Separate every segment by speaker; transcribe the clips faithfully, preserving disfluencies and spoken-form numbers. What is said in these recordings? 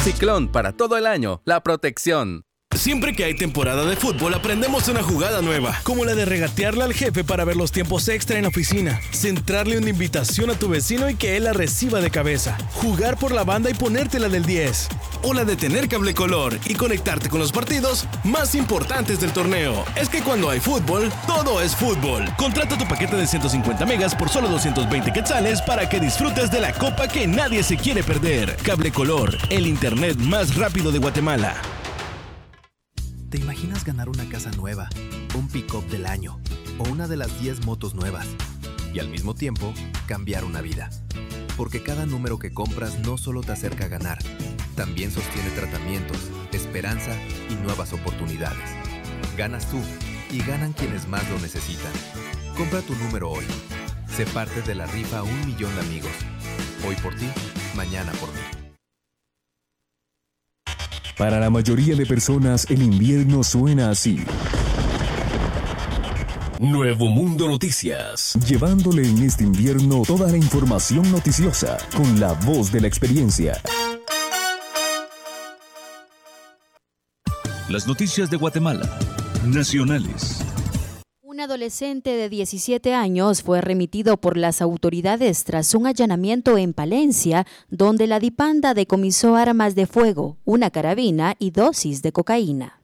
Speaker 1: Ciclón, para todo el año, la protección.
Speaker 2: Siempre que hay temporada de fútbol aprendemos una jugada nueva, como la de regatearle al jefe para ver los tiempos extra en la oficina, centrarle una invitación a tu vecino y que él la reciba de cabeza, jugar por la banda y ponértela del diez, o la de tener cable color y conectarte con los partidos más importantes del torneo. Es que cuando hay fútbol, todo es fútbol. Contrata tu paquete de ciento cincuenta megas por solo doscientos veinte quetzales para que disfrutes de la copa que nadie se quiere perder. Cable color, el internet más rápido de Guatemala.
Speaker 3: ¿Te imaginas ganar una casa nueva, un pick-up del año o una de las diez motos nuevas? Y al mismo tiempo, cambiar una vida. Porque cada número que compras no solo te acerca a ganar, también sostiene tratamientos, esperanza y nuevas oportunidades. Ganas tú y ganan quienes más lo necesitan. Compra tu número hoy. Sé parte de la rifa Un Millón de Amigos. Hoy por ti, mañana por mí.
Speaker 4: Para la mayoría de personas, el invierno suena así.
Speaker 5: Nuevo Mundo Noticias.
Speaker 4: Llevándole en este invierno toda la información noticiosa con la voz de la experiencia.
Speaker 5: Las noticias de Guatemala. Nacionales.
Speaker 6: Un adolescente de diecisiete años fue remitido por las autoridades tras un allanamiento en Palencia, donde la Dipanda decomisó armas de fuego, una carabina y dosis de cocaína.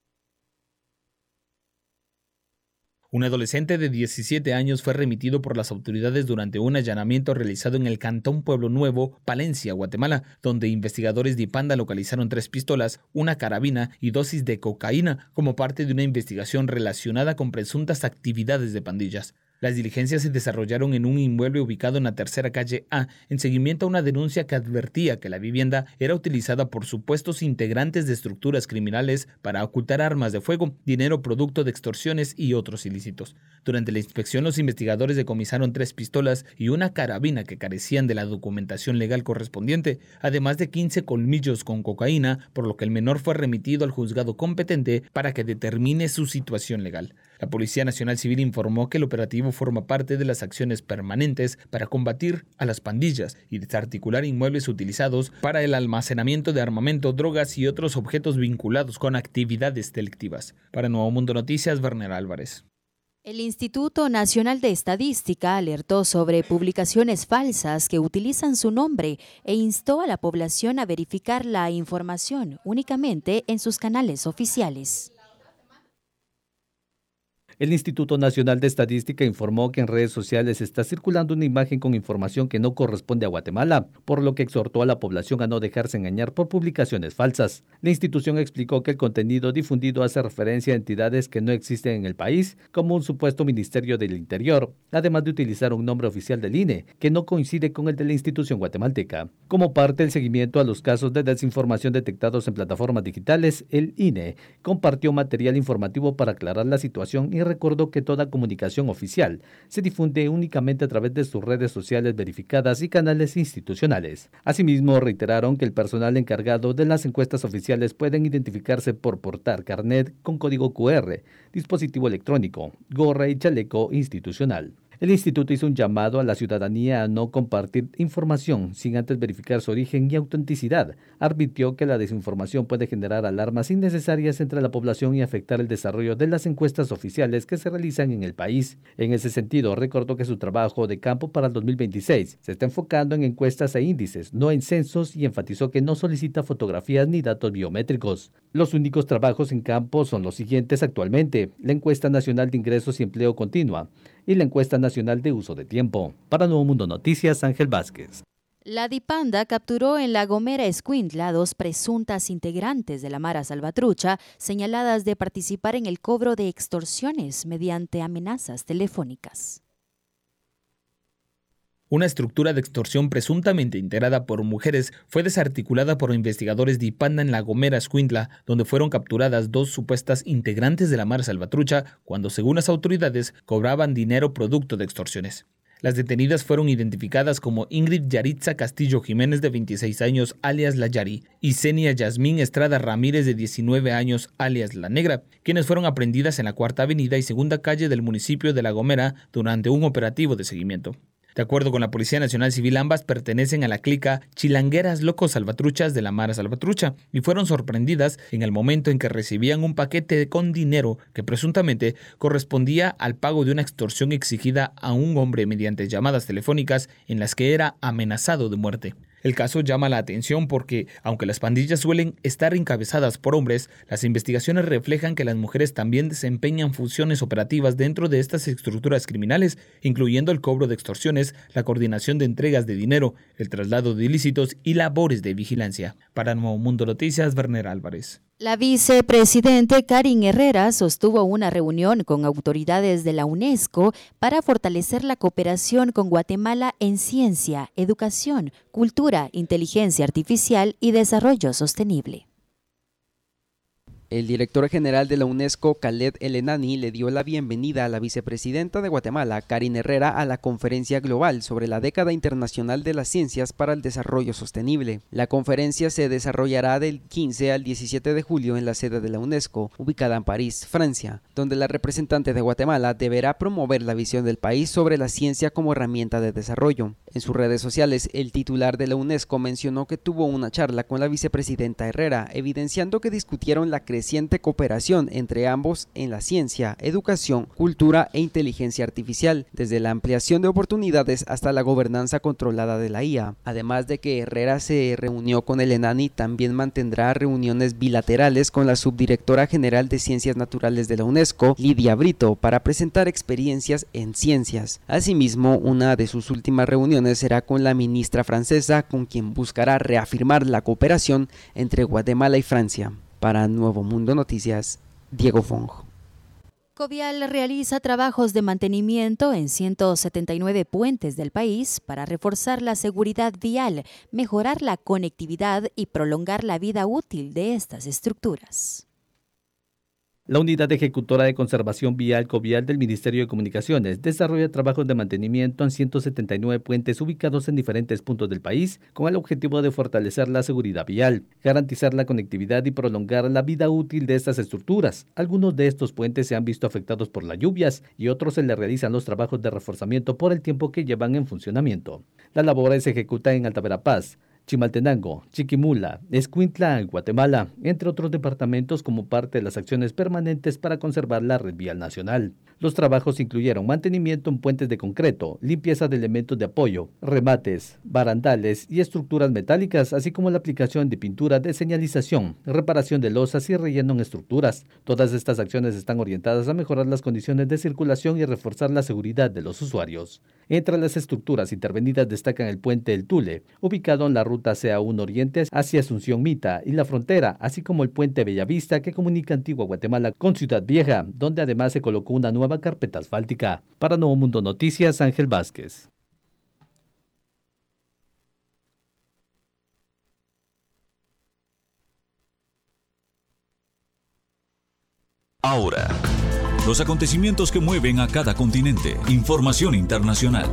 Speaker 7: Un adolescente de diecisiete años fue remitido por las autoridades durante un allanamiento realizado en el Cantón Pueblo Nuevo, Palencia, Guatemala, donde investigadores de Dipanda localizaron tres pistolas, una carabina y dosis de cocaína como parte de una investigación relacionada con presuntas actividades de pandillas. Las diligencias se desarrollaron en un inmueble ubicado en la tercera calle A, en seguimiento a una denuncia que advertía que la vivienda era utilizada por supuestos integrantes de estructuras criminales para ocultar armas de fuego, dinero producto de extorsiones y otros ilícitos. Durante la inspección, los investigadores decomisaron tres pistolas y una carabina que carecían de la documentación legal correspondiente, además de quince colmillos con cocaína, por lo que el menor fue remitido al juzgado competente para que determine su situación legal. La Policía Nacional Civil informó que el operativo forma parte de las acciones permanentes para combatir a las pandillas y desarticular inmuebles utilizados para el almacenamiento de armamento, drogas y otros objetos vinculados con actividades delictivas. Para Nuevo Mundo Noticias, Werner Álvarez.
Speaker 6: El Instituto Nacional de Estadística alertó sobre publicaciones falsas que utilizan su nombre e instó a la población a verificar la información únicamente en sus canales oficiales.
Speaker 8: El Instituto Nacional de Estadística informó que en redes sociales está circulando una imagen con información que no corresponde a Guatemala, por lo que exhortó a la población a no dejarse engañar por publicaciones falsas. La institución explicó que el contenido difundido hace referencia a entidades que no existen en el país, como un supuesto Ministerio del Interior, además de utilizar un nombre oficial del I N E, que no coincide con el de la institución guatemalteca. Como parte del seguimiento a los casos de desinformación detectados en plataformas digitales, el I N E compartió material informativo para aclarar la situación y recordó que toda comunicación oficial se difunde únicamente a través de sus redes sociales verificadas y canales institucionales. Asimismo, reiteraron que el personal encargado de las encuestas oficiales pueden identificarse por portar carnet con código cu erre, dispositivo electrónico, gorra y chaleco institucional. El instituto hizo un llamado a la ciudadanía a no compartir información sin antes verificar su origen y autenticidad. Advirtió que la desinformación puede generar alarmas innecesarias entre la población y afectar el desarrollo de las encuestas oficiales que se realizan en el país. En ese sentido, recordó que su trabajo de campo para el dos mil veintiséis se está enfocando en encuestas e índices, no en censos, y enfatizó que no solicita fotografías ni datos biométricos. Los únicos trabajos en campo son los siguientes actualmente: la encuesta nacional de ingresos y empleo continua y la encuesta nacional de uso de tiempo. Para Nuevo Mundo Noticias, Ángel Vázquez.
Speaker 6: La Dipanda capturó en La Gomera, Escuintla, dos presuntas integrantes de la Mara Salvatrucha, señaladas de participar en el cobro de extorsiones mediante amenazas telefónicas.
Speaker 7: Una estructura de extorsión presuntamente integrada por mujeres fue desarticulada por investigadores de Dipanda en La Gomera, Escuintla, donde fueron capturadas dos supuestas integrantes de la Mara Salvatrucha cuando, según las autoridades, cobraban dinero producto de extorsiones. Las detenidas fueron identificadas como Ingrid Yaritza Castillo Jiménez, de veintiséis años, alias La Yari, y Zenia Yasmín Estrada Ramírez, de diecinueve años, alias La Negra, quienes fueron aprendidas en la Cuarta Avenida y Segunda Calle del municipio de La Gomera durante un operativo de seguimiento. De acuerdo con la Policía Nacional Civil, ambas pertenecen a la clica Chilangueras Locos Salvatruchas de la Mara Salvatrucha y fueron sorprendidas en el momento en que recibían un paquete con dinero que presuntamente correspondía al pago de una extorsión exigida a un hombre mediante llamadas telefónicas en las que era amenazado de muerte. El caso llama la atención porque, aunque las pandillas suelen estar encabezadas por hombres, las investigaciones reflejan que las mujeres también desempeñan funciones operativas dentro de estas estructuras criminales, incluyendo el cobro de extorsiones, la coordinación de entregas de dinero, el traslado de ilícitos y labores de vigilancia. Para Nuevo Mundo Noticias, Werner Álvarez.
Speaker 6: La vicepresidente Karin Herrera sostuvo una reunión con autoridades de la UNESCO para fortalecer la cooperación con Guatemala en ciencia, educación, cultura, inteligencia artificial y desarrollo sostenible.
Speaker 9: El director general de la UNESCO, Khaled El-Enani, le dio la bienvenida a la vicepresidenta de Guatemala, Karin Herrera, a la conferencia global sobre la década internacional de las ciencias para el desarrollo sostenible. La conferencia se desarrollará del quince al diecisiete de julio en la sede de la UNESCO, ubicada en París, Francia, donde la representante de Guatemala deberá promover la visión del país sobre la ciencia como herramienta de desarrollo. En sus redes sociales, el titular de la UNESCO mencionó que tuvo una charla con la vicepresidenta Herrera, evidenciando que discutieron la creciente cooperación entre ambos en la ciencia, educación, cultura e inteligencia artificial, desde la ampliación de oportunidades hasta la gobernanza controlada de la I A. Además de que Herrera se reunió con El-Enani, también mantendrá reuniones bilaterales con la subdirectora general de Ciencias Naturales de la UNESCO, Lidia Brito, para presentar experiencias en ciencias. Asimismo, una de sus últimas reuniones será con la ministra francesa, con quien buscará reafirmar la cooperación entre Guatemala y Francia. Para Nuevo Mundo Noticias, Diego Fong.
Speaker 6: Covial realiza trabajos de mantenimiento en ciento setenta y nueve puentes del país para reforzar la seguridad vial, mejorar la conectividad y prolongar la vida útil de estas estructuras.
Speaker 8: La Unidad Ejecutora de Conservación Vial Covial del Ministerio de Comunicaciones desarrolla trabajos de mantenimiento en ciento setenta y nueve puentes ubicados en diferentes puntos del país con el objetivo de fortalecer la seguridad vial, garantizar la conectividad y prolongar la vida útil de estas estructuras. Algunos de estos puentes se han visto afectados por las lluvias y otros se les realizan los trabajos de reforzamiento por el tiempo que llevan en funcionamiento. La labor se ejecuta en Alta Verapaz, Chimaltenango, Chiquimula, Escuintla, Guatemala, entre otros departamentos como parte de las acciones permanentes para conservar la red vial nacional. Los trabajos incluyeron mantenimiento en puentes de concreto, limpieza de elementos de apoyo, remates, barandales y estructuras metálicas, así como la aplicación de pintura de señalización, reparación de losas y relleno en estructuras. Todas estas acciones están orientadas a mejorar las condiciones de circulación y reforzar la seguridad de los usuarios. Entre las estructuras intervenidas destacan el puente del Tule, ubicado en la ruta C A uno Oriente hacia Asunción Mita y la frontera, así como el puente Bellavista que comunica Antigua Guatemala con Ciudad Vieja, donde además se colocó una nueva carpeta asfáltica. Para Nuevo Mundo Noticias, Ángel Vázquez.
Speaker 5: Ahora, los acontecimientos que mueven a cada continente. Información internacional.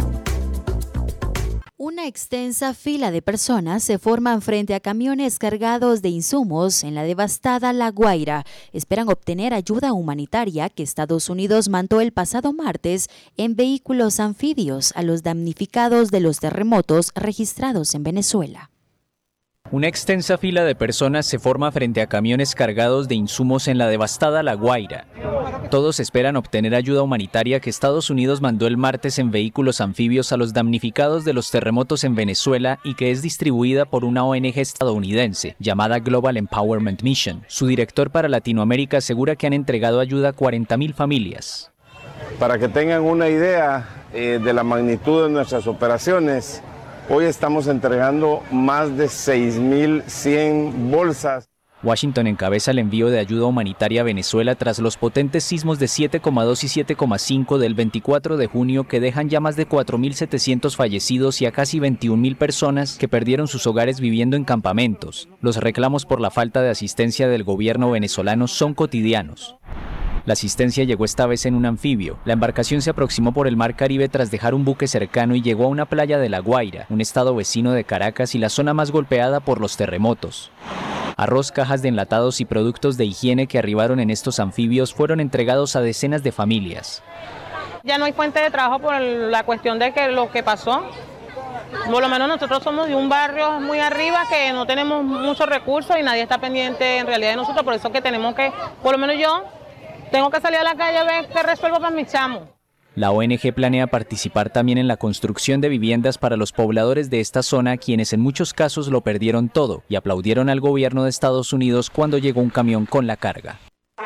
Speaker 6: Una extensa fila de personas se forman frente a camiones cargados de insumos en la devastada La Guaira. Esperan obtener ayuda humanitaria que Estados Unidos mandó el pasado martes en vehículos anfibios a los damnificados de los terremotos registrados en Venezuela.
Speaker 10: Una extensa fila de personas se forma frente a camiones cargados de insumos en la devastada La Guaira. Todos esperan obtener ayuda humanitaria que Estados Unidos mandó el martes en vehículos anfibios a los damnificados de los terremotos en Venezuela y que es distribuida por una O N G estadounidense llamada Global Empowerment Mission. Su director para Latinoamérica asegura que han entregado ayuda a cuarenta mil familias.
Speaker 11: Para que tengan una idea eh, de la magnitud de nuestras operaciones, hoy estamos entregando más de seis mil cien bolsas.
Speaker 10: Washington encabeza el envío de ayuda humanitaria a Venezuela tras los potentes sismos de siete coma dos y siete coma cinco del veinticuatro de junio que dejan ya más de cuatro mil setecientos fallecidos y a casi veintiún mil personas que perdieron sus hogares viviendo en campamentos. Los reclamos por la falta de asistencia del gobierno venezolano son cotidianos. La asistencia llegó esta vez en un anfibio. La embarcación se aproximó por el mar Caribe tras dejar un buque cercano y llegó a una playa de La Guaira, un estado vecino de Caracas y la zona más golpeada por los terremotos. Arroz, cajas de enlatados y productos de higiene que arribaron en estos anfibios fueron entregados a decenas de familias.
Speaker 12: Ya no hay fuente de trabajo por la cuestión de que lo que pasó. Por lo menos nosotros somos de un barrio muy arriba que no tenemos muchos recursos y nadie está pendiente en realidad de nosotros, por eso que tenemos que, por lo menos yo, tengo que salir a la calle a ver qué resuelvo para mis chamos.
Speaker 10: La O N G planea participar también en la construcción de viviendas para los pobladores de esta zona, quienes en muchos casos lo perdieron todo y aplaudieron al gobierno de Estados Unidos cuando llegó un camión con la carga.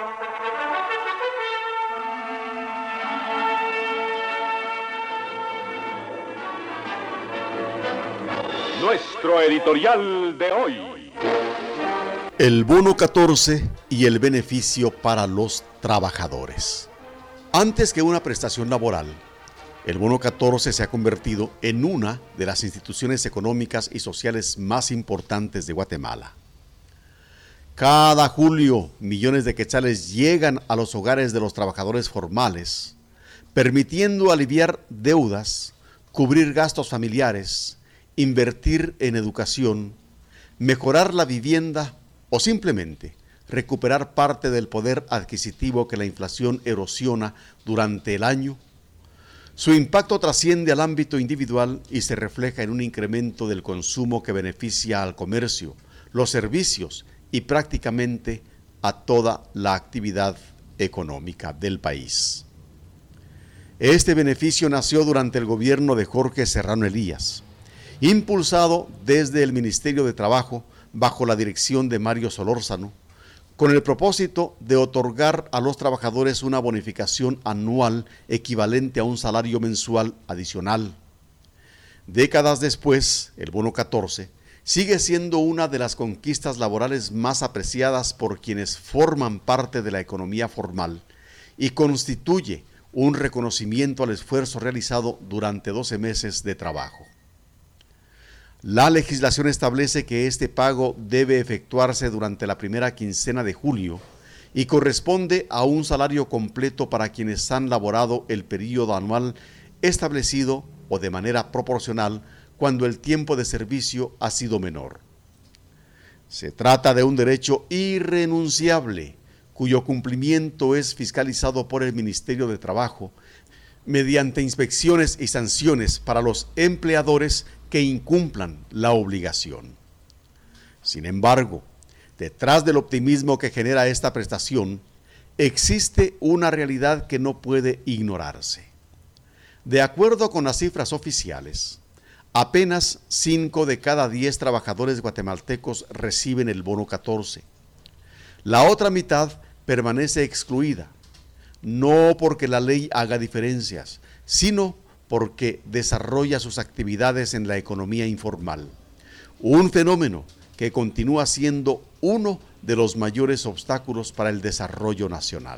Speaker 13: Nuestro editorial de hoy.
Speaker 14: El bono catorce y el beneficio para los trabajadores. Antes que una prestación laboral, el bono catorce se ha convertido en una de las instituciones económicas y sociales más importantes de Guatemala. Cada julio, millones de quetzales llegan a los hogares de los trabajadores formales, permitiendo aliviar deudas, cubrir gastos familiares, invertir en educación, mejorar la vivienda o simplemente recuperar parte del poder adquisitivo que la inflación erosiona durante el año. Su impacto trasciende al ámbito individual y se refleja en un incremento del consumo que beneficia al comercio, los servicios y prácticamente a toda la actividad económica del país. Este beneficio nació durante el gobierno de Jorge Serrano Elías, impulsado desde el Ministerio de Trabajo bajo la dirección de Mario Solórzano, con el propósito de otorgar a los trabajadores una bonificación anual equivalente a un salario mensual adicional. Décadas después, el bono catorce sigue siendo una de las conquistas laborales más apreciadas por quienes forman parte de la economía formal y constituye un reconocimiento al esfuerzo realizado durante doce meses de trabajo. La legislación establece que este pago debe efectuarse durante la primera quincena de julio y corresponde a un salario completo para quienes han laborado el periodo anual establecido o de manera proporcional cuando el tiempo de servicio ha sido menor. Se trata de un derecho irrenunciable, cuyo cumplimiento es fiscalizado por el Ministerio de Trabajo mediante inspecciones y sanciones para los empleadores que incumplan la obligación. Sin embargo, detrás del optimismo que genera esta prestación, existe una realidad que no puede ignorarse. De acuerdo con las cifras oficiales, apenas cinco de cada diez trabajadores guatemaltecos reciben el bono catorce. La otra mitad permanece excluida, no porque la ley haga diferencias, sino porque desarrolla sus actividades en la economía informal, un fenómeno que continúa siendo uno de los mayores obstáculos para el desarrollo nacional.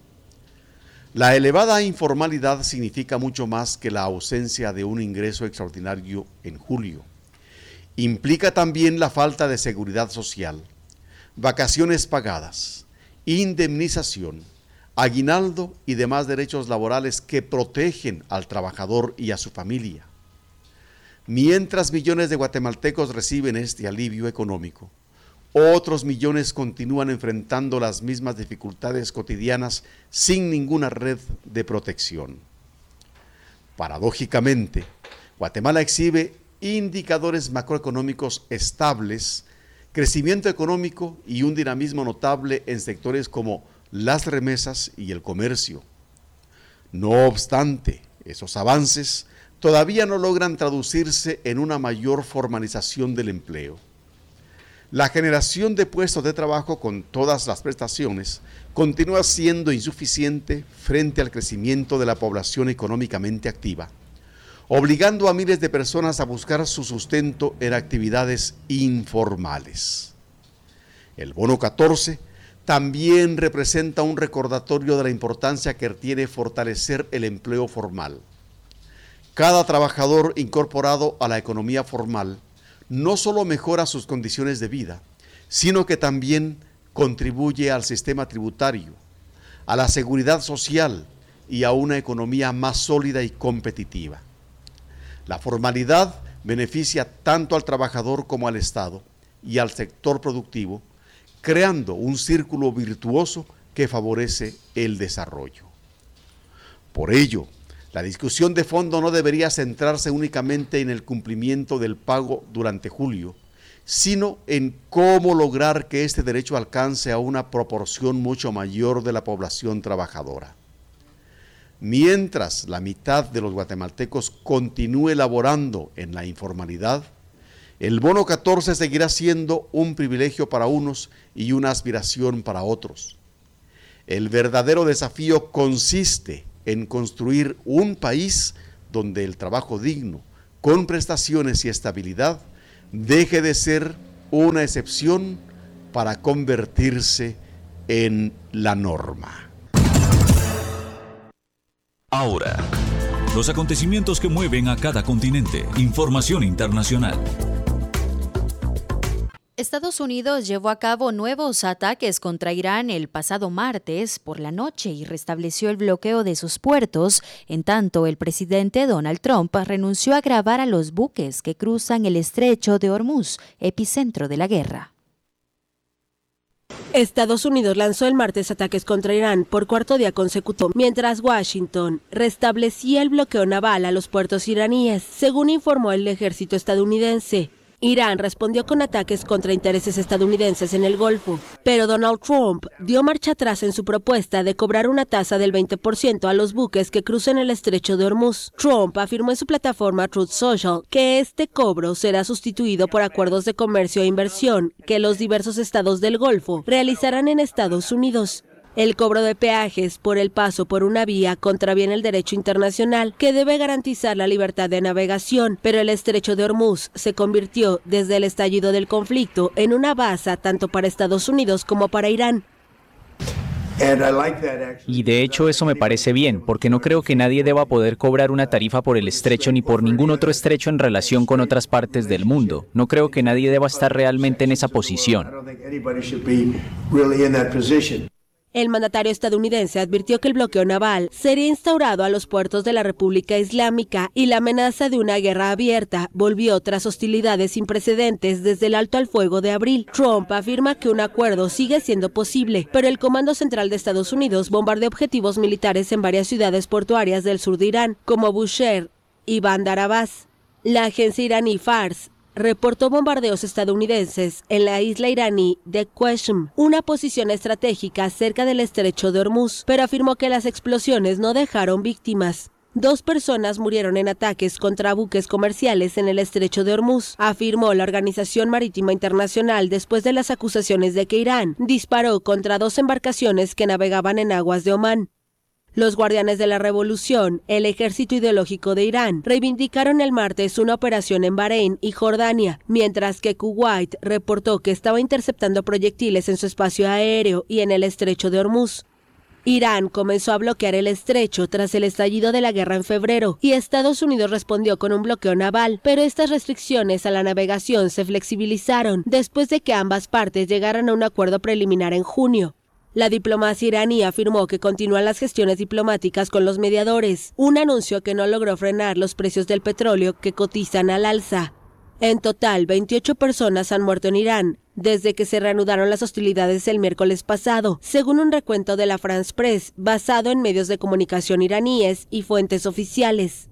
Speaker 14: La elevada informalidad significa mucho más que la ausencia de un ingreso extraordinario en julio. Implica también la falta de seguridad social, vacaciones pagadas, indemnización, aguinaldo y demás derechos laborales que protegen al trabajador y a su familia. Mientras millones de guatemaltecos reciben este alivio económico, otros millones continúan enfrentando las mismas dificultades cotidianas sin ninguna red de protección. Paradójicamente, Guatemala exhibe indicadores macroeconómicos estables, crecimiento económico y un dinamismo notable en sectores como las remesas y el comercio. No obstante, esos avances todavía no logran traducirse en una mayor formalización del empleo. La generación de puestos de trabajo con todas las prestaciones continúa siendo insuficiente frente al crecimiento de la población económicamente activa, obligando a miles de personas a buscar su sustento en actividades informales. El bono catorce también representa un recordatorio de la importancia que tiene fortalecer el empleo formal. Cada trabajador incorporado a la economía formal no solo mejora sus condiciones de vida, sino que también contribuye al sistema tributario, a la seguridad social y a una economía más sólida y competitiva. La formalidad beneficia tanto al trabajador como al Estado y al sector productivo, creando un círculo virtuoso que favorece el desarrollo. Por ello, La discusión de fondo no debería centrarse únicamente en el cumplimiento del pago durante julio, sino en cómo lograr que este derecho alcance a una proporción mucho mayor de la población trabajadora. Mientras la mitad de los guatemaltecos continúe laborando en la informalidad, el bono catorce seguirá siendo un privilegio para unos y una aspiración para otros. El verdadero desafío consiste en construir un país donde el trabajo digno, con prestaciones y estabilidad, deje de ser una excepción para convertirse en la norma.
Speaker 5: Ahora, los acontecimientos que mueven a cada continente. Información internacional.
Speaker 6: Estados Unidos llevó a cabo nuevos ataques contra Irán el pasado martes por la noche y restableció el bloqueo de sus puertos. En tanto, el presidente Donald Trump renunció a grabar a los buques que cruzan el estrecho de Hormuz, epicentro de la guerra.
Speaker 15: Estados Unidos lanzó el martes ataques contra Irán por cuarto día consecutivo, mientras Washington restablecía el bloqueo naval a los puertos iraníes, según informó el ejército estadounidense. Irán respondió con ataques contra intereses estadounidenses en el Golfo, pero Donald Trump dio marcha atrás en su propuesta de cobrar una tasa del veinte por ciento a los buques que crucen el estrecho de Hormuz. Trump afirmó en su plataforma Truth Social que este cobro será sustituido por acuerdos de comercio e inversión que los diversos estados del Golfo realizarán en Estados Unidos. El cobro de peajes por el paso por una vía contraviene el derecho internacional, que debe garantizar la libertad de navegación, pero el estrecho de Hormuz se convirtió desde el estallido del conflicto en una baza tanto para Estados Unidos como para Irán.
Speaker 10: Y de hecho eso me parece bien, porque no creo que nadie deba poder cobrar una tarifa por el estrecho ni por ningún otro estrecho en relación con otras partes del mundo. No creo que nadie deba estar realmente en esa posición.
Speaker 15: El mandatario estadounidense advirtió que el bloqueo naval sería instaurado a los puertos de la República Islámica y la amenaza de una guerra abierta volvió tras hostilidades sin precedentes desde el alto al fuego de abril. Trump afirma que un acuerdo sigue siendo posible, pero el Comando Central de Estados Unidos bombardeó objetivos militares en varias ciudades portuarias del sur de Irán, como Bushehr y Bandar Abbas. La agencia iraní Fars reportó bombardeos estadounidenses en la isla iraní de Qeshm, una posición estratégica cerca del estrecho de Hormuz, pero afirmó que las explosiones no dejaron víctimas. Dos personas murieron en ataques contra buques comerciales en el estrecho de Hormuz, afirmó la Organización Marítima Internacional después de las acusaciones de que Irán disparó contra dos embarcaciones que navegaban en aguas de Omán. Los guardianes de la revolución, el ejército ideológico de Irán, reivindicaron el martes una operación en Bahrein y Jordania, mientras que Kuwait reportó que estaba interceptando proyectiles en su espacio aéreo y en el estrecho de Hormuz. Irán comenzó a bloquear el estrecho tras el estallido de la guerra en febrero y Estados Unidos respondió con un bloqueo naval, pero estas restricciones a la navegación se flexibilizaron después de que ambas partes llegaran a un acuerdo preliminar en junio. La diplomacia iraní afirmó que continúan las gestiones diplomáticas con los mediadores, un anuncio que no logró frenar los precios del petróleo que cotizan al alza. En total, veintiocho personas han muerto en Irán desde que se reanudaron las hostilidades el miércoles pasado, según un recuento de la France Press basado en medios de comunicación iraníes y fuentes oficiales.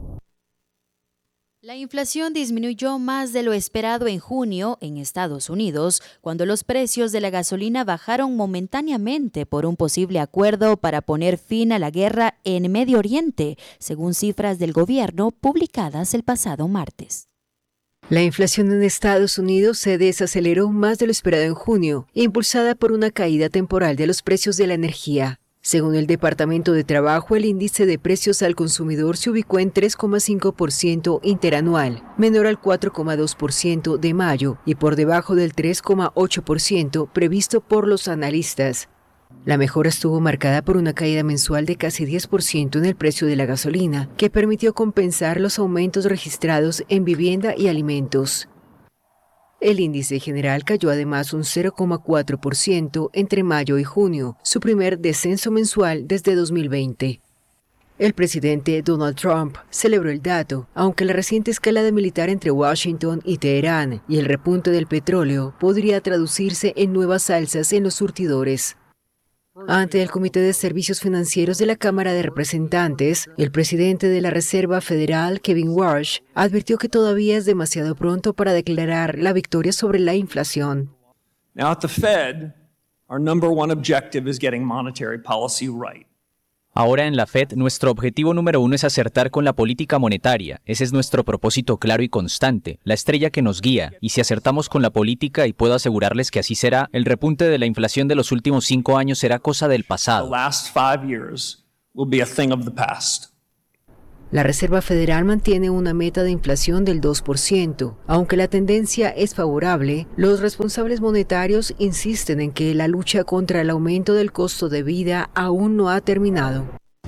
Speaker 6: La inflación disminuyó más de lo esperado en junio en Estados Unidos, cuando los precios de la gasolina bajaron momentáneamente por un posible acuerdo para poner fin a la guerra en Medio Oriente, según cifras del gobierno publicadas el pasado martes.
Speaker 16: La inflación en Estados Unidos se desaceleró más de lo esperado en junio, impulsada por una caída temporal de los precios de la energía. Según el Departamento de Trabajo, el índice de precios al consumidor se ubicó en tres coma cinco por ciento interanual, menor al cuatro coma dos por ciento de mayo y por debajo del tres coma ocho por ciento previsto por los analistas. La mejora estuvo marcada por una caída mensual de casi diez por ciento en el precio de la gasolina, que permitió compensar los aumentos registrados en vivienda y alimentos. El índice general cayó además un cero coma cuatro por ciento entre mayo y junio, su primer descenso mensual desde dos mil veinte. El presidente Donald Trump celebró el dato, aunque la reciente escalada militar entre Washington y Teherán y el repunte del petróleo podría traducirse en nuevas alzas en los surtidores. Ante el Comité de Servicios Financieros de la Cámara de Representantes, el presidente de la Reserva Federal, Kevin Warsh, advirtió que todavía es demasiado pronto para declarar la victoria sobre la inflación.
Speaker 17: Now at the Fed, our number one objective is getting monetary policy right.
Speaker 10: Ahora en la Fed, nuestro objetivo número uno es acertar con la política monetaria. Ese es nuestro propósito claro y constante, la estrella que nos guía. Y si acertamos con la política, y puedo asegurarles que así será, el repunte de la inflación de los últimos cinco años será cosa del pasado.
Speaker 17: The last five years will be a thing of the past.
Speaker 16: La Reserva Federal mantiene una meta de inflación del dos por ciento. Aunque la tendencia es favorable, los responsables monetarios insisten en que la lucha contra el aumento del costo de vida aún no ha terminado.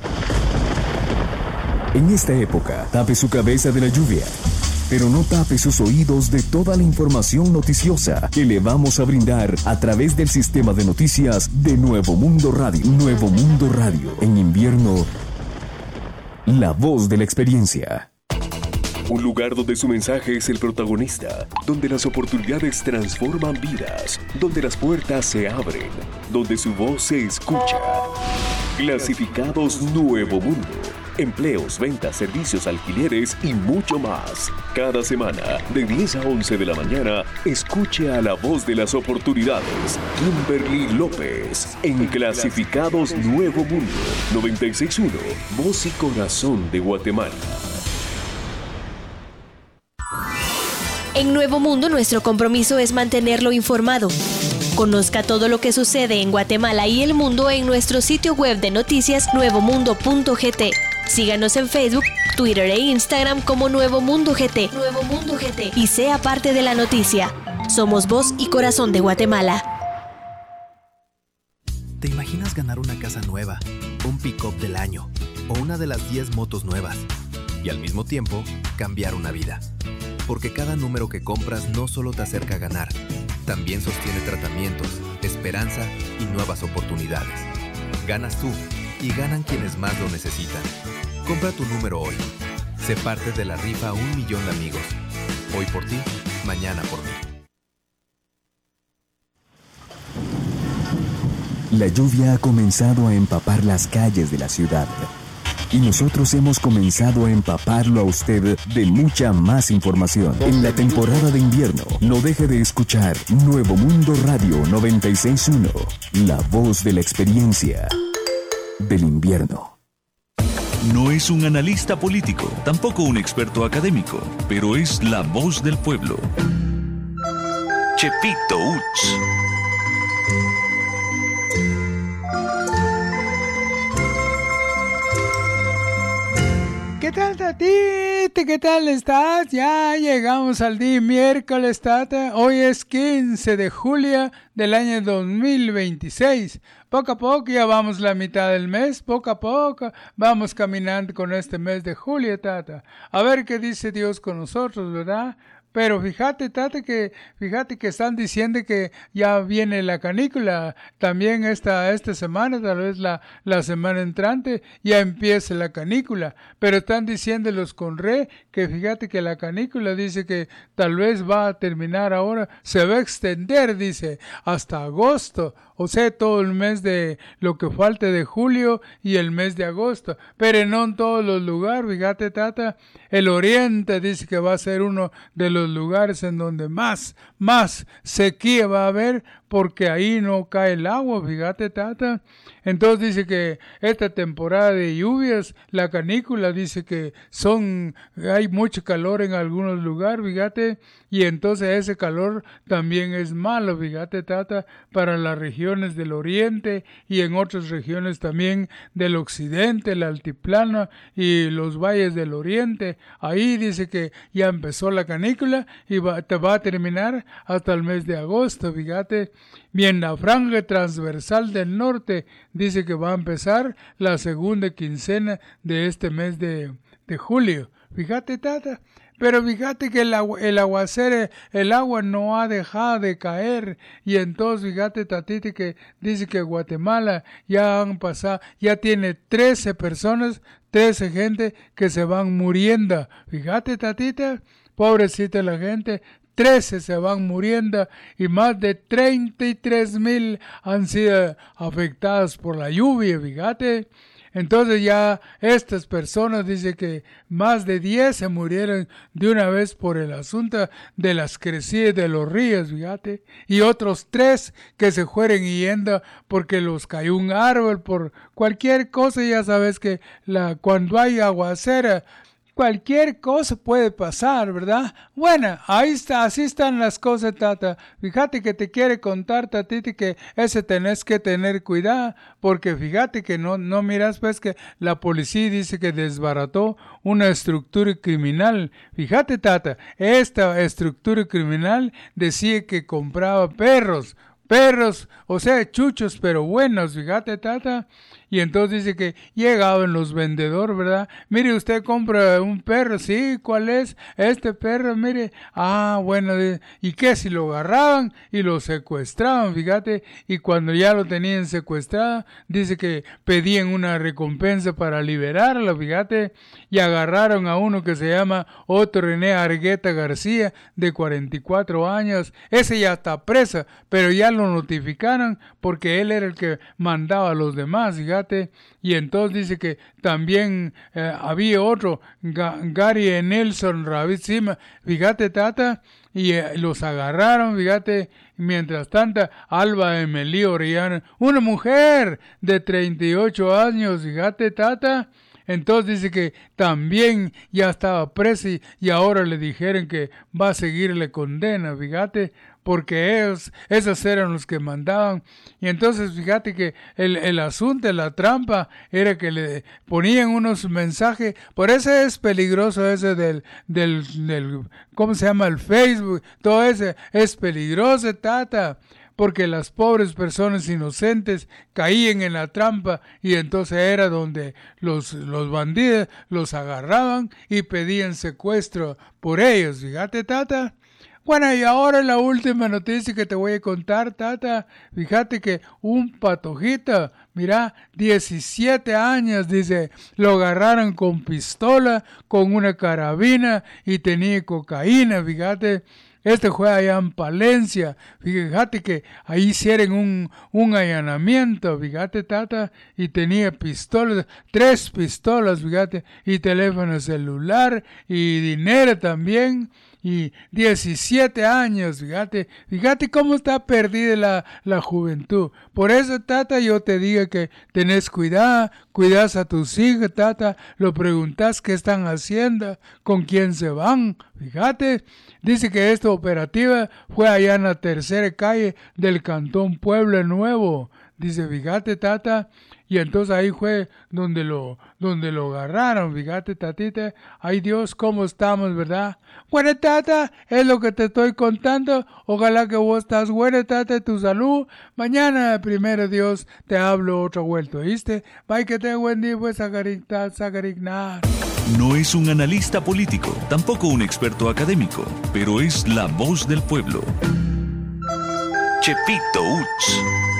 Speaker 4: En esta época, tape su cabeza de la lluvia, pero no tape sus oídos de toda la información noticiosa que le vamos a brindar a través del sistema de noticias de Nuevo Mundo Radio. Nuevo Mundo Radio, en invierno, la voz de la experiencia.
Speaker 18: Un lugar donde su mensaje es el protagonista, donde las oportunidades transforman vidas, donde las puertas se abren, donde su voz se escucha. Clasificados Nuevo Mundo. Empleos, ventas, servicios, alquileres y mucho más. Cada semana, de diez a once de la mañana, escuche a la voz de las oportunidades, Kimberly López, en Clasificados Nuevo Mundo, noventa y seis punto uno, voz y corazón de Guatemala.
Speaker 19: En Nuevo Mundo, nuestro compromiso es mantenerlo informado. Conozca todo lo que sucede en Guatemala y el mundo en nuestro sitio web de noticias nuevo mundo punto g t. Síganos en Facebook, Twitter e Instagram como Nuevo Mundo G T. Nuevo Mundo G T. Y sea parte de la noticia. Somos voz y corazón de Guatemala.
Speaker 3: ¿Te imaginas ganar una casa nueva, un pick-up del año o una de las diez motos nuevas y al mismo tiempo cambiar una vida? Porque cada número que compras no solo te acerca a ganar, también sostiene tratamientos, esperanza y nuevas oportunidades. Ganas tú y ganan quienes más lo necesitan. Compra tu número hoy. Sé parte de la rifa a un millón de amigos. Hoy por ti, mañana por mí.
Speaker 4: La lluvia ha comenzado a empapar las calles de la ciudad. Y nosotros hemos comenzado a empaparlo a usted de mucha más información. En la temporada de invierno, no deje de escuchar Nuevo Mundo Radio noventa y seis punto uno, la voz de la experiencia del invierno.
Speaker 5: No es un analista político, tampoco un experto académico, pero es la voz del pueblo. Chepito Uts.
Speaker 20: ¿Qué tal, Tatita? ¿Qué tal estás? Ya llegamos al día miércoles, Tata. Hoy es quince de julio del año dos mil veintiséis. Poco a poco ya vamos la mitad del mes. Poco a poco vamos caminando con este mes de julio, Tata. A ver qué dice Dios con nosotros, ¿verdad? Pero fíjate, Tata, que fíjate que están diciendo que ya viene la canícula. También esta, esta semana, tal vez la, la semana entrante, ya empieza la canícula. Pero están diciendo los Conre que fíjate que la canícula dice que tal vez va a terminar ahora, se va a extender, dice, hasta agosto. O sea, todo el mes de lo que falte de julio y el mes de agosto. Pero no en todos los lugares, fíjate, Tata. El oriente dice que va a ser uno de los lugares en donde más, más sequía va a haber, porque ahí no cae el agua, fíjate, Tata. Entonces dice que esta temporada de lluvias, la canícula, dice que son, hay mucho calor en algunos lugares, fíjate, y entonces ese calor también es malo, fíjate, Tata, para las regiones del oriente y en otras regiones también del occidente, el altiplano y los valles del oriente. Ahí dice que ya empezó la canícula y va, te va a terminar hasta el mes de agosto, fíjate. Bien, la franja transversal del norte dice que va a empezar la segunda quincena de este mes de, de julio. Fíjate, Tata. Pero fíjate que el, agua, el aguacero, el agua no ha dejado de caer. Y entonces, fíjate, Tatita, que dice que Guatemala ya han pasado, ya tiene trece personas, trece gente que se van muriendo. Fíjate, Tatita, pobrecita la gente. trece se van muriendo y más de treinta y tres mil han sido afectadas por la lluvia, fíjate. Entonces ya estas personas dicen que más de diez se murieron de una vez por el asunto de las crecidas de los ríos, fíjate. Y otros tres que se fueron yendo porque los cayó un árbol por cualquier cosa. Ya sabes que la, cuando hay aguacera, cualquier cosa puede pasar, ¿verdad? Bueno, ahí está, así están las cosas, Tata. Fíjate que te quiere contar, Tatiti, que ese tenés que tener cuidado, porque fíjate que no, no miras, pues, que la policía dice que desbarató una estructura criminal. Fíjate, Tata, esta estructura criminal decía que compraba perros, perros, o sea, chuchos, pero buenos, fíjate, Tata. Y entonces dice que llegaban los vendedores, ¿verdad? Mire, usted compra un perro, sí, ¿cuál es? Este perro, mire, ah, bueno, ¿y qué? Si lo agarraban y lo secuestraban, fíjate, y cuando ya lo tenían secuestrado, dice que pedían una recompensa para liberarlo, fíjate, y agarraron a uno que se llama Otto René Argueta García, de cuarenta y cuatro años, ese ya está preso, pero ya lo notificaron porque él era el que mandaba a los demás, fíjate. Y entonces dice que también eh, había otro, Ga- Gary Nelson Ravizima, fíjate, Tata, y eh, los agarraron, fíjate. Mientras tanto, Alba Emilio Orellana, una mujer de treinta y ocho años, fíjate, Tata. Entonces dice que también ya estaba presa y, y ahora le dijeron que va a seguirle condena, fíjate, porque ellos, esos eran los que mandaban. Y entonces fíjate que el, el asunto, la trampa, era que le ponían unos mensajes. Por eso es peligroso ese del, del, del ¿cómo se llama? El Facebook, todo ese es peligroso, Tata. Porque las pobres personas inocentes caían en la trampa y entonces era donde los, los bandidos los agarraban y pedían secuestro por ellos. Fíjate, Tata. Bueno, y ahora la última noticia que te voy a contar, Tata. Fíjate que un patojito, mira, diecisiete años, dice, lo agarraron con pistola, con una carabina y tenía cocaína, fíjate. Este fue allá en Palencia, fíjate que ahí hicieron un, un allanamiento, fíjate, Tata, y tenía pistolas, tres pistolas, fíjate, y teléfono celular, y dinero también, y diecisiete años, fíjate, fíjate cómo está perdida la, la juventud. Por eso, Tata, yo te digo que tenés cuidado, cuidas a tus hijos, Tata, lo preguntas qué están haciendo, con quién se van, fíjate. Dice que esta operativa fue allá en la tercera calle del Cantón Pueblo Nuevo. Dice, fíjate, Tata, y entonces ahí fue donde lo, donde lo agarraron, fíjate, Tatita. Ay, Dios, cómo estamos, ¿verdad? Bueno, Tata, es lo que te estoy contando. Ojalá que vos estás bueno, Tata, tu salud. Mañana, primero Dios, te hablo otra vuelta, ¿viste? Bye, que tenga buen día, pues, Sacarignar, Sacarignar.
Speaker 5: No es un analista político, tampoco un experto académico, pero es la voz del pueblo. Chepito Uch.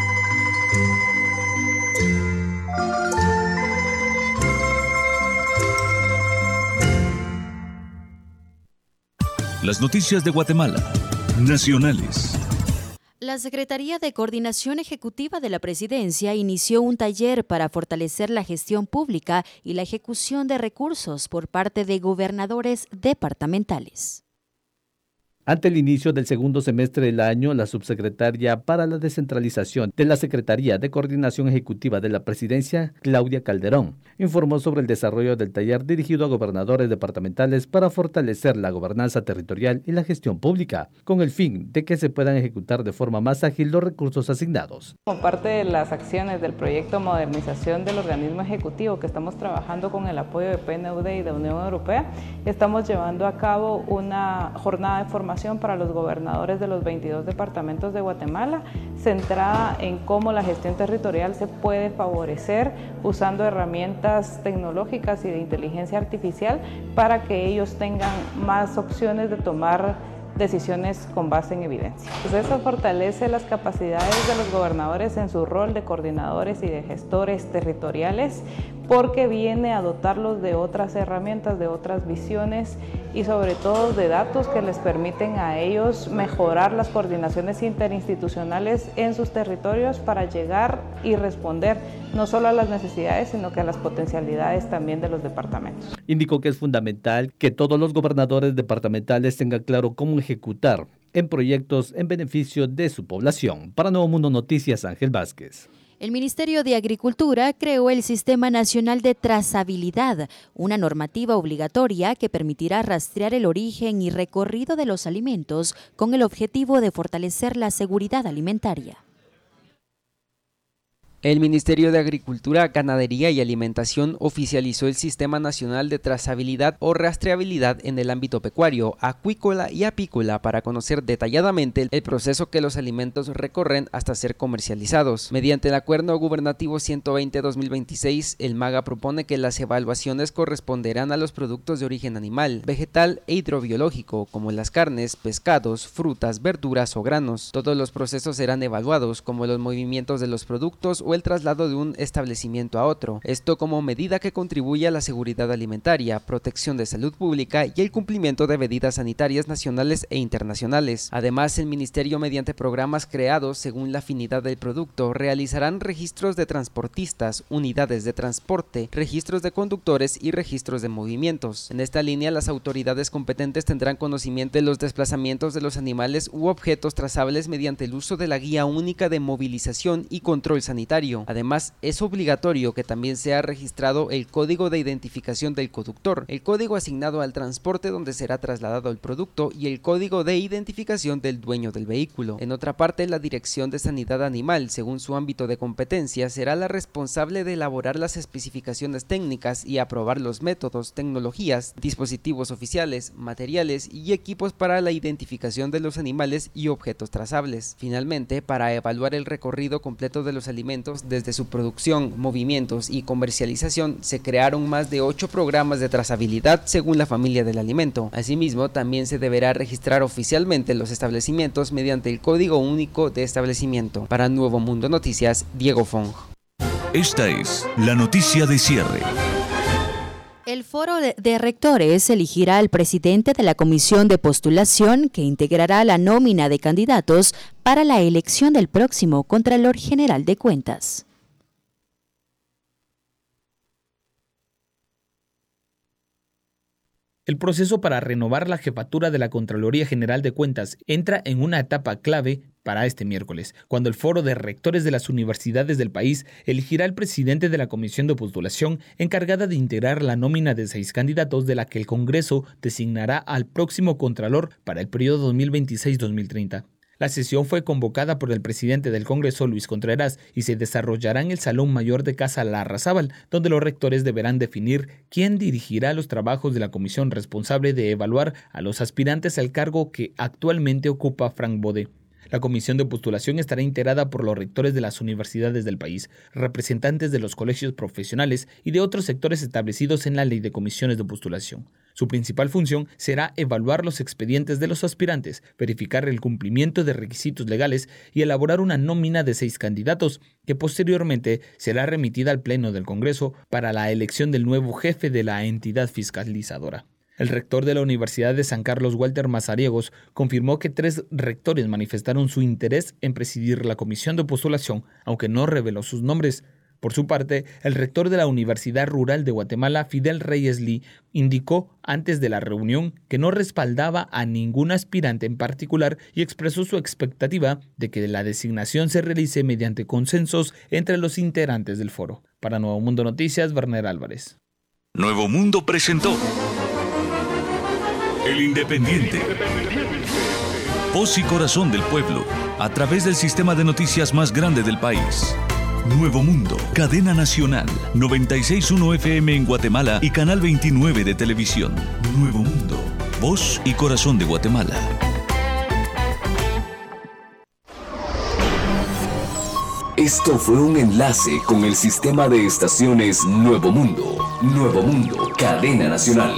Speaker 5: Las noticias de Guatemala, nacionales.
Speaker 6: La Secretaría de Coordinación Ejecutiva de la Presidencia inició un taller para fortalecer la gestión pública y la ejecución de recursos por parte de gobernadores departamentales.
Speaker 8: Ante el inicio del segundo semestre del año, la subsecretaria para la descentralización de la Secretaría de Coordinación Ejecutiva de la Presidencia, Claudia Calderón, informó sobre el desarrollo del taller dirigido a gobernadores departamentales para fortalecer la gobernanza territorial y la gestión pública, con el fin de que se puedan ejecutar de forma más ágil los recursos asignados.
Speaker 21: Como parte de las acciones del proyecto Modernización del Organismo Ejecutivo que estamos trabajando con el apoyo de P N U D y de Unión Europea, estamos llevando a cabo una jornada de formación para los gobernadores de los veintidós departamentos de Guatemala, centrada en cómo la gestión territorial se puede favorecer usando herramientas tecnológicas y de inteligencia artificial para que ellos tengan más opciones de tomar decisiones con base en evidencia. Pues eso fortalece las capacidades de los gobernadores en su rol de coordinadores y de gestores territoriales, porque viene a dotarlos de otras herramientas, de otras visiones y sobre todo de datos que les permiten a ellos mejorar las coordinaciones interinstitucionales en sus territorios para llegar y responder no solo a las necesidades, sino que a las potencialidades también de los departamentos.
Speaker 8: Indicó que es fundamental que todos los gobernadores departamentales tengan claro cómo ejecutar en proyectos en beneficio de su población. Para Nuevo Mundo Noticias, Ángel Vázquez.
Speaker 6: El Ministerio de Agricultura creó el Sistema Nacional de Trazabilidad, una normativa obligatoria que permitirá rastrear el origen y recorrido de los alimentos con el objetivo de fortalecer la seguridad alimentaria.
Speaker 9: El Ministerio de Agricultura, Ganadería y Alimentación oficializó el Sistema Nacional de Trazabilidad o Rastreabilidad en el ámbito pecuario, acuícola y apícola para conocer detalladamente el proceso que los alimentos recorren hasta ser comercializados. Mediante el Acuerdo Gubernativo ciento veinte guión dos mil veintiséis, el MAGA propone que las evaluaciones corresponderán a los productos de origen animal, vegetal e hidrobiológico, como las carnes, pescados, frutas, verduras o granos. Todos los procesos serán evaluados, como los movimientos de los productos o el traslado de un establecimiento a otro, esto como medida que contribuye a la seguridad alimentaria, protección de salud pública y el cumplimiento de medidas sanitarias nacionales e internacionales. Además, el Ministerio, mediante programas creados según la afinidad del producto, realizarán registros de transportistas, unidades de transporte, registros de conductores y registros de movimientos. En esta línea, las autoridades competentes tendrán conocimiento de los desplazamientos de los animales u objetos trazables mediante el uso de la Guía Única de Movilización y Control Sanitario. Además, es obligatorio que también sea registrado el código de identificación del conductor, el código asignado al transporte donde será trasladado el producto y el código de identificación del dueño del vehículo. En otra parte, la Dirección de Sanidad Animal, según su ámbito de competencia, será la responsable de elaborar las especificaciones técnicas y aprobar los métodos, tecnologías, dispositivos oficiales, materiales y equipos para la identificación de los animales y objetos trazables. Finalmente, para evaluar el recorrido completo de los alimentos desde su producción, movimientos y comercialización, se crearon más de ocho programas de trazabilidad según la familia del alimento. Asimismo, también se deberá registrar oficialmente los establecimientos mediante el Código Único de Establecimiento. Para Nuevo Mundo Noticias, Diego Fong.
Speaker 5: Esta es la noticia de cierre.
Speaker 6: El Foro de Rectores elegirá al presidente de la Comisión de Postulación que integrará la nómina de candidatos para la elección del próximo Contralor General de Cuentas.
Speaker 7: El proceso para renovar la jefatura de la Contraloría General de Cuentas entra en una etapa clave para este miércoles, cuando el Foro de Rectores de las universidades del país elegirá al presidente de la Comisión de Postulación encargada de integrar la nómina de seis candidatos de la que el Congreso designará al próximo Contralor para el periodo dos mil veintiséis a dos mil treinta. La sesión fue convocada por el presidente del Congreso, Luis Contreras, y se desarrollará en el Salón Mayor de Casa Larrazábal, donde los rectores deberán definir quién dirigirá los trabajos de la comisión responsable de evaluar a los aspirantes al cargo que actualmente ocupa Frank Bode. La comisión de postulación estará integrada por los rectores de las universidades del país, representantes de los colegios profesionales y de otros sectores establecidos en la Ley de Comisiones de Postulación. Su principal función será evaluar los expedientes de los aspirantes, verificar el cumplimiento de requisitos legales y elaborar una nómina de seis candidatos, que posteriormente será remitida al Pleno del Congreso para la elección del nuevo jefe de la entidad fiscalizadora. El rector de la Universidad de San Carlos, Walter Mazariegos, confirmó que tres rectores manifestaron su interés en presidir la comisión de postulación, aunque no reveló sus nombres. Por su parte, el rector de la Universidad Rural de Guatemala, Fidel Reyes Lee, indicó antes de la reunión que no respaldaba a ningún aspirante en particular y expresó su expectativa de que la designación se realice mediante consensos entre los integrantes del foro. Para Nuevo Mundo Noticias, Werner Álvarez.
Speaker 5: Nuevo Mundo presentó El Independiente. Voz y corazón del pueblo, a través del sistema de noticias más grande del país. Nuevo Mundo, cadena nacional, noventa y seis punto uno F M en Guatemala y canal veintinueve de televisión. Nuevo Mundo, voz y corazón de Guatemala.
Speaker 4: Esto fue un enlace con el sistema de estaciones Nuevo Mundo. Nuevo Mundo, cadena nacional.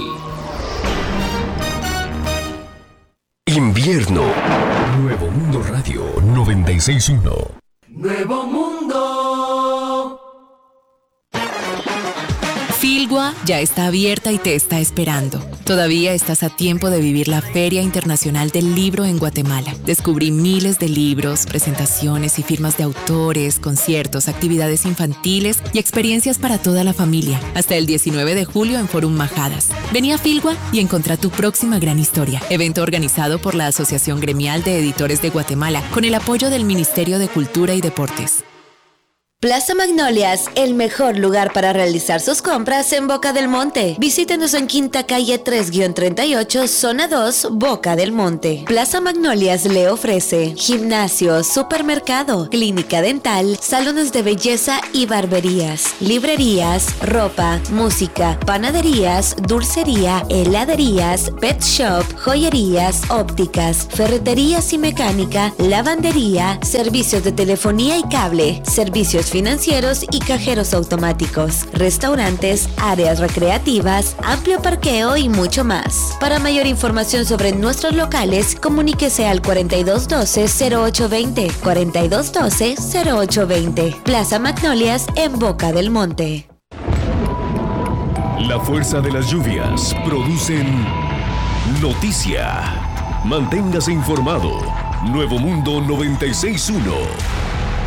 Speaker 4: Invierno. Nuevo Mundo Radio noventa y seis punto uno.
Speaker 1: Nuevo Mundo. Filgua ya está abierta y te está esperando. Todavía estás a tiempo de vivir la Feria Internacional del Libro en Guatemala. Descubrí miles de libros, presentaciones y firmas de autores, conciertos, actividades infantiles y experiencias para toda la familia. Hasta el diecinueve de julio en Forum Majadas. Vení a Filgua y encontrá tu próxima gran historia. Evento organizado por la Asociación Gremial de Editores de Guatemala con el apoyo del Ministerio de Cultura y Deportes.
Speaker 22: Plaza Magnolias, el mejor lugar para realizar sus compras en Boca del Monte. Visítenos en Quinta Calle tres treinta y ocho, Zona dos, Boca del Monte. Plaza Magnolias le ofrece gimnasio, supermercado, clínica dental, salones de belleza y barberías, librerías, ropa, música, panaderías, dulcería, heladerías, pet shop, joyerías, ópticas, ferreterías y mecánica, lavandería, servicios de telefonía y cable, servicios financieros y cajeros automáticos, restaurantes, áreas recreativas, amplio parqueo y mucho más. Para mayor información sobre nuestros locales, comuníquese al cuarenta y dos doce, cero ocho veinte, cuarenta y dos doce, cero ocho veinte. Plaza Magnolias en Boca del Monte.
Speaker 18: La fuerza de las lluvias producen noticia. Manténgase informado. Nuevo Mundo noventa y seis punto uno.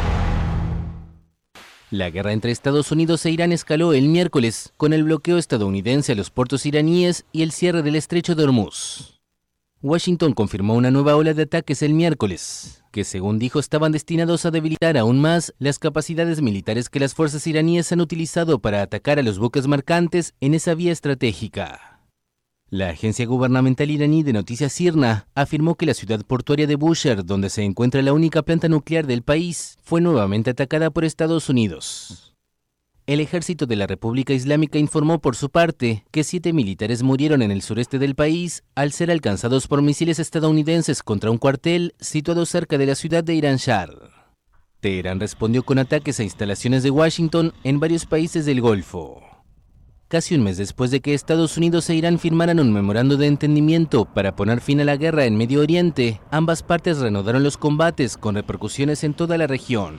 Speaker 23: La guerra entre Estados Unidos e Irán escaló el miércoles con el bloqueo estadounidense a los puertos iraníes y el cierre del estrecho de Hormuz. Washington confirmó una nueva ola de ataques el miércoles, que según dijo estaban destinados a debilitar aún más las capacidades militares que las fuerzas iraníes han utilizado para atacar a los buques mercantes en esa vía estratégica. La agencia gubernamental iraní de noticias IRNA afirmó que la ciudad portuaria de Bushehr, donde se encuentra la única planta nuclear del país, fue nuevamente atacada por Estados Unidos. El ejército de la República Islámica informó por su parte que siete militares murieron en el sureste del país al ser alcanzados por misiles estadounidenses contra un cuartel situado cerca de la ciudad de Iran Shah. Teherán respondió con ataques a instalaciones de Washington en varios países del Golfo. Casi un mes después de que Estados Unidos e Irán firmaran un memorando de entendimiento para poner fin a la guerra en Medio Oriente, ambas partes reanudaron los combates con repercusiones en toda la región.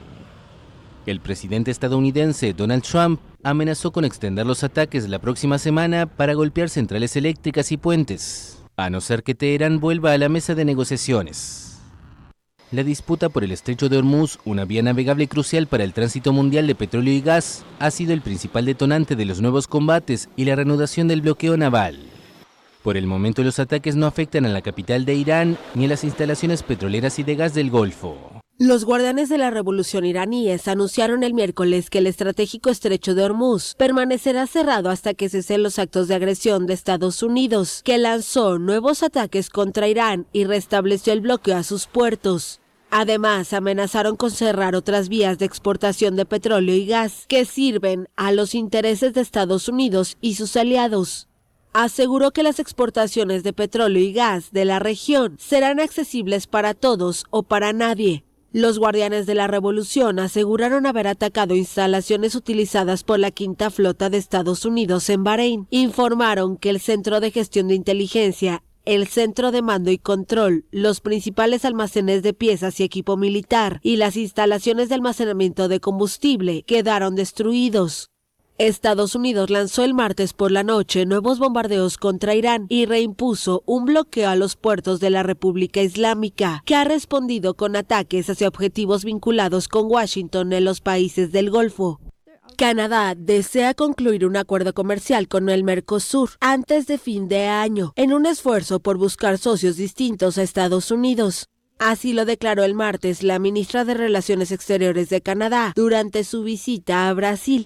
Speaker 23: El presidente estadounidense Donald Trump amenazó con extender los ataques la próxima semana para golpear centrales eléctricas y puentes, a no ser que Teherán vuelva a la mesa de negociaciones. La disputa por el estrecho de Hormuz, una vía navegable crucial para el tránsito mundial de petróleo y gas, ha sido el principal detonante de los nuevos combates y la reanudación del bloqueo naval. Por el momento, los ataques no afectan a la capital de Irán ni a las instalaciones petroleras y de gas del Golfo.
Speaker 15: Los guardianes de la revolución iraníes anunciaron el miércoles que el estratégico estrecho de Hormuz permanecerá cerrado hasta que cesen los actos de agresión de Estados Unidos, que lanzó nuevos ataques contra Irán y restableció el bloqueo a sus puertos. Además, amenazaron con cerrar otras vías de exportación de petróleo y gas que sirven a los intereses de Estados Unidos y sus aliados. Aseguró que las exportaciones de petróleo y gas de la región serán accesibles para todos o para nadie. Los guardianes de la revolución aseguraron haber atacado instalaciones utilizadas por la Quinta Flota de Estados Unidos en Bahrein. Informaron que el Centro de Gestión de Inteligencia, el centro de mando y control, los principales almacenes de piezas y equipo militar y las instalaciones de almacenamiento de combustible quedaron destruidos. Estados Unidos lanzó el martes por la noche nuevos bombardeos contra Irán y reimpuso un bloqueo a los puertos de la República Islámica, que ha respondido con ataques hacia objetivos vinculados con Washington en los países del Golfo. Canadá desea concluir un acuerdo comercial con el Mercosur antes de fin de año, en un esfuerzo por buscar socios distintos a Estados Unidos. Así lo declaró el martes la ministra de Relaciones Exteriores de Canadá durante su visita a Brasil.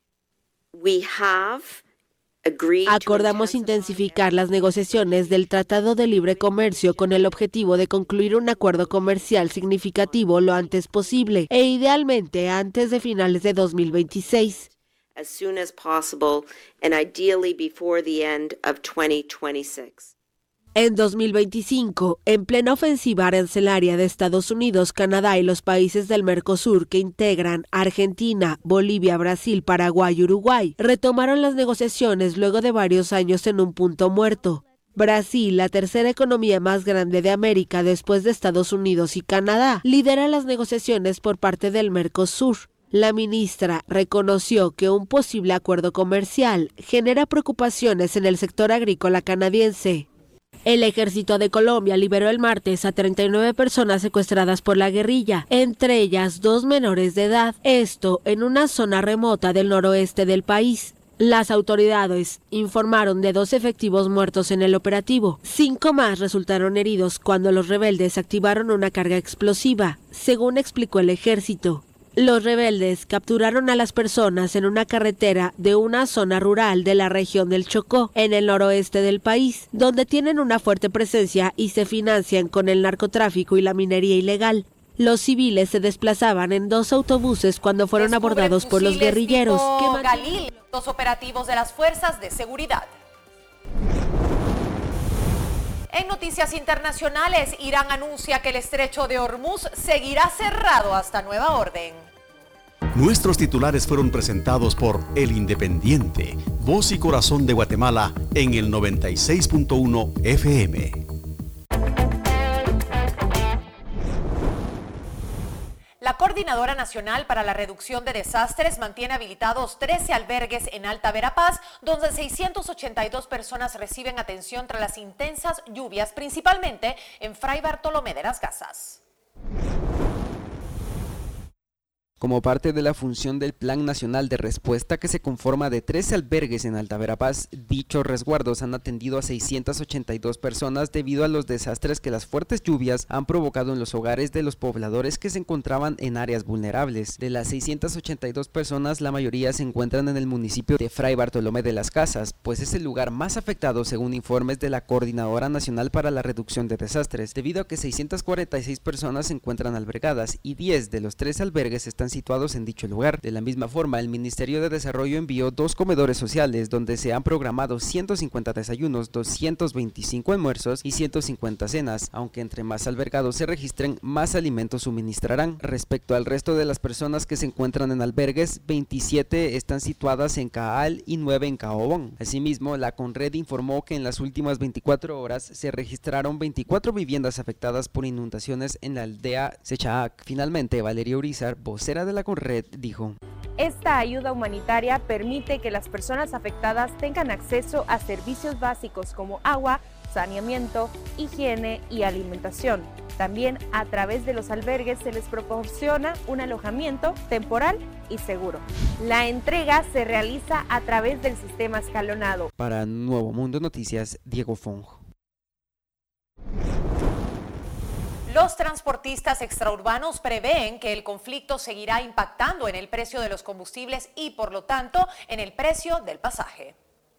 Speaker 24: We have
Speaker 15: Acordamos intensificar las negociaciones del Tratado de Libre Comercio con el objetivo de concluir un acuerdo comercial significativo lo antes posible e idealmente antes de finales de dos mil veintiséis.
Speaker 24: as soon as possible and ideally before the end of twenty twenty-six.
Speaker 15: En dos mil veinticinco, en plena ofensiva arancelaria de Estados Unidos, Canadá y los países del Mercosur que integran Argentina, Bolivia, Brasil, Paraguay y Uruguay, retomaron las negociaciones luego de varios años en un punto muerto. Brasil, la tercera economía más grande de América después de Estados Unidos y Canadá, lidera las negociaciones por parte del Mercosur. La ministra reconoció que un posible acuerdo comercial genera preocupaciones en el sector agrícola canadiense. El ejército de Colombia liberó el martes a treinta y nueve personas secuestradas por la guerrilla, entre ellas dos menores de edad, esto en una zona remota del noroeste del país. Las autoridades informaron de dos efectivos muertos en el operativo. Cinco más resultaron heridos cuando los rebeldes activaron una carga explosiva, según explicó el ejército. Los rebeldes capturaron a las personas en una carretera de una zona rural de la región del Chocó, en el noroeste del país, donde tienen una fuerte presencia y se financian con el narcotráfico y la minería ilegal. Los civiles se desplazaban en dos autobuses cuando fueron abordados por los guerrilleros.
Speaker 2: Que Galil, los operativos de las fuerzas de seguridad. En noticias internacionales, Irán anuncia que el estrecho de Hormuz seguirá cerrado hasta nueva orden.
Speaker 14: Nuestros titulares fueron presentados por El Independiente, voz y corazón de Guatemala en el noventa y seis punto uno F M.
Speaker 2: La Coordinadora Nacional para la Reducción de Desastres mantiene habilitados trece albergues en Alta Verapaz, donde seiscientas ochenta y dos personas reciben atención tras las intensas lluvias, principalmente en Fray Bartolomé de las Casas.
Speaker 9: Como parte de la función del Plan Nacional de Respuesta, que se conforma de trece albergues en Alta Verapaz, dichos resguardos han atendido a seiscientas ochenta y dos personas debido a los desastres que las fuertes lluvias han provocado en los hogares de los pobladores que se encontraban en áreas vulnerables. De las seiscientas ochenta y dos personas, la mayoría se encuentran en el municipio de Fray Bartolomé de las Casas, pues es el lugar más afectado según informes de la Coordinadora Nacional para la Reducción de Desastres, debido a que seiscientas cuarenta y seis personas se encuentran albergadas y diez de los trece albergues están situados en dicho lugar. De la misma forma, el Ministerio de Desarrollo envió dos comedores sociales donde se han programado ciento cincuenta desayunos, doscientos veinticinco almuerzos y ciento cincuenta cenas, aunque entre más albergados se registren, más alimentos suministrarán. Respecto al resto de las personas que se encuentran en albergues, veintisiete están situadas en Caal y nueve en Caobón. Asimismo, la Conred informó que en las últimas veinticuatro horas se registraron veinticuatro viviendas afectadas por inundaciones en la aldea Sechaak. Finalmente, Valeria Urizar, vocera de la Conred, dijo:
Speaker 11: Esta ayuda humanitaria permite que las personas afectadas tengan acceso a servicios básicos como agua, saneamiento, higiene y alimentación. También a través de los albergues se les proporciona un alojamiento temporal y seguro. La entrega se realiza a través del sistema escalonado.
Speaker 9: Para Nuevo Mundo Noticias, Diego Fonjo.
Speaker 2: Los transportistas extraurbanos prevén que el conflicto seguirá impactando en el precio de los combustibles y, por lo tanto, en el precio del pasaje.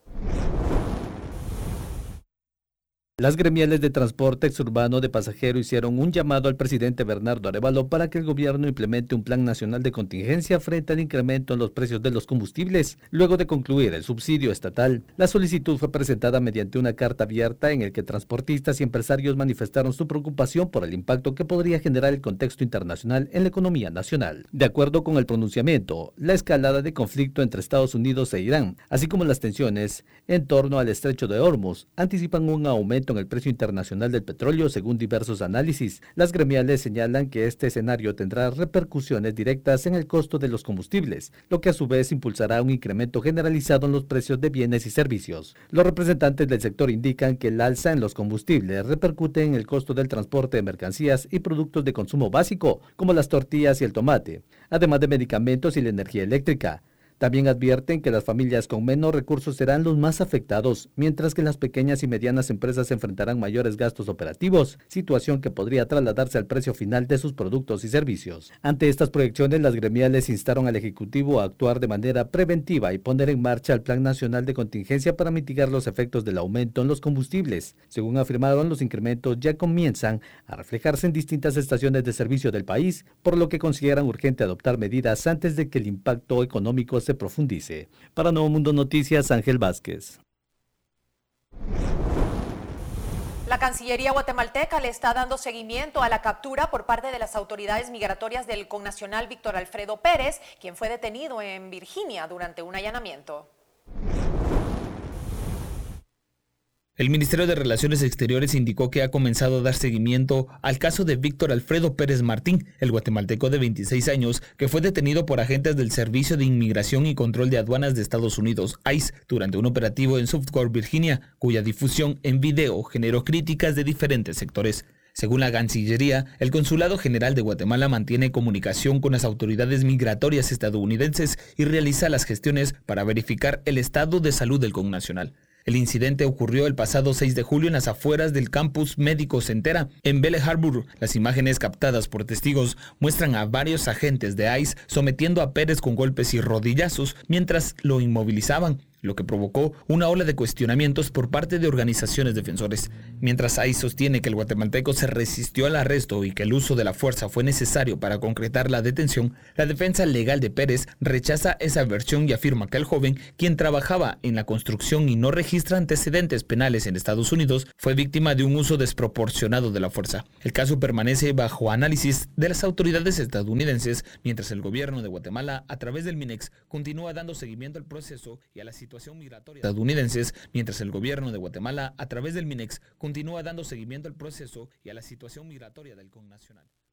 Speaker 8: Las gremiales de transporte exurbano de pasajero hicieron un llamado al presidente Bernardo Arévalo para que el gobierno implemente un plan nacional de contingencia frente al incremento en los precios de los combustibles, luego de concluir el subsidio estatal. La solicitud fue presentada mediante una carta abierta en el que transportistas y empresarios manifestaron su preocupación por el impacto que podría generar el contexto internacional en la economía nacional. De acuerdo con el pronunciamiento, la escalada de conflicto entre Estados Unidos e Irán, así como las tensiones en torno al estrecho de Hormuz, anticipan un aumento en el precio internacional del petróleo según diversos análisis. Las gremiales señalan que este escenario tendrá repercusiones directas en el costo de los combustibles, lo que a su vez impulsará un incremento generalizado en los precios de bienes y servicios. Los representantes del sector indican que el alza en los combustibles repercute en el costo del transporte de mercancías y productos de consumo básico, como las tortillas y el tomate, además de medicamentos y la energía eléctrica. También advierten que las familias con menos recursos serán los más afectados, mientras que las pequeñas y medianas empresas enfrentarán mayores gastos operativos, situación que podría trasladarse al precio final de sus productos y servicios. Ante estas proyecciones, las gremiales instaron al Ejecutivo a actuar de manera preventiva y poner en marcha el Plan Nacional de Contingencia para mitigar los efectos del aumento en los combustibles. Según afirmaron, los incrementos ya comienzan a reflejarse en distintas estaciones de servicio del país, por lo que consideran urgente adoptar medidas antes de que el impacto económico se profundice. Para Nuevo Mundo Noticias, Ángel Vázquez.
Speaker 2: La Cancillería guatemalteca le está dando seguimiento a la captura por parte de las autoridades migratorias del connacional Víctor Alfredo Pérez, quien fue detenido en Virginia durante un allanamiento.
Speaker 7: El Ministerio de Relaciones Exteriores indicó que ha comenzado a dar seguimiento al caso de Víctor Alfredo Pérez Martín, el guatemalteco de veintiséis años, que fue detenido por agentes del Servicio de Inmigración y Control de Aduanas de Estados Unidos, I C E, durante un operativo en Southport, Virginia, cuya difusión en video generó críticas de diferentes sectores. Según la Cancillería, el Consulado General de Guatemala mantiene comunicación con las autoridades migratorias estadounidenses y realiza las gestiones para verificar el estado de salud del connacional. El incidente ocurrió el pasado seis de julio en las afueras del campus médico Centera, en Belle Harbor. Las imágenes captadas por testigos muestran a varios agentes de I C E sometiendo a Pérez con golpes y rodillazos mientras lo inmovilizaban, lo que provocó una ola de cuestionamientos por parte de organizaciones defensores. Mientras I C E sostiene que el guatemalteco se resistió al arresto y que el uso de la fuerza fue necesario para concretar la detención, la defensa legal de Pérez rechaza esa versión y afirma que el joven, quien trabajaba en la construcción y no registra antecedentes penales en Estados Unidos, fue víctima de un uso desproporcionado de la fuerza. El caso permanece bajo análisis de las autoridades estadounidenses, mientras el gobierno de Guatemala, a través del MINEX, continúa dando seguimiento al proceso y a la situación situación migratoria estadounidenses, mientras el gobierno de Guatemala, a través del MINEX, continúa dando seguimiento al proceso y a la situación migratoria del connacional.